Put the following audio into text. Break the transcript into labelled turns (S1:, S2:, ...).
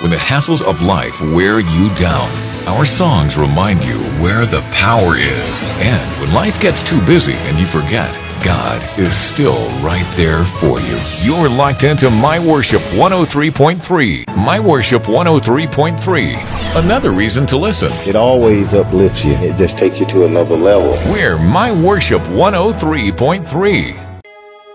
S1: When the hassles of life wear you down, our songs remind you where the power is. And when life gets too busy and you forget, God is still right there for you. You're locked into My Worship 103.3. My Worship 103.3. Another reason to listen.
S2: It always uplifts you. It just takes you to another level.
S1: We're My Worship 103.3.